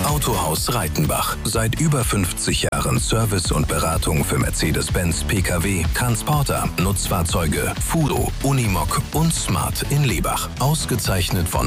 Autohaus Reitenbach. Seit über 50 Jahren Service und Beratung für Mercedes-Benz, PKW, Transporter, Nutzfahrzeuge, Fudo, Unimog und Smart in Lebach. Ausgezeichnet von